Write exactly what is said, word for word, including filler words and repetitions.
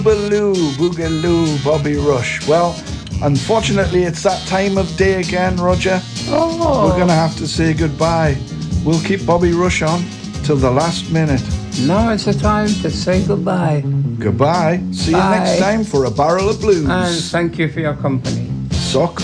Boogaloo, Boogaloo, Bobby Rush. Well, unfortunately, it's that time of day again, Roger. Oh. We're going to have to say goodbye. We'll keep Bobby Rush on till the last minute. Now it's the time to say goodbye. Goodbye. See Bye. you next time for A Barrel of Blues. And thank you for your company. Sock